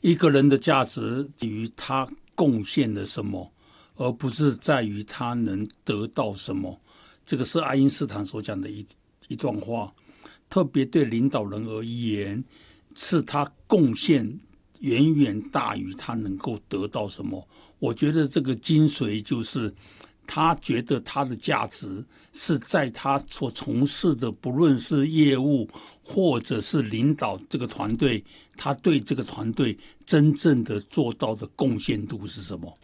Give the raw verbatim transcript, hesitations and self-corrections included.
一个人的价值在于他贡献了什么，而不是在于他能得到什么。这个是爱因斯坦所讲的一一段话，特别对领导人而言，是他贡献远远大于他能够得到什么。我觉得这个精髓就是他觉得他的价值是在他所从事的，不论是业务或者是领导这个团队，他对这个团队真正的做到的贡献度是什么。